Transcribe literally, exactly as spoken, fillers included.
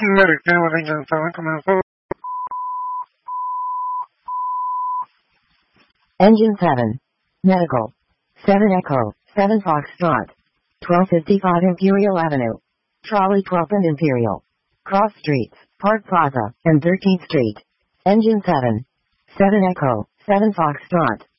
American Engine seven comenzó. Engine seven. Medical. seven Echo, seven Foxtrot. twelve fifty-five Imperial Avenue. Trolley twelfth and Imperial. Cross Streets, Park Plaza, and thirteenth Street. Engine seven. seven Echo, seven Foxtrot.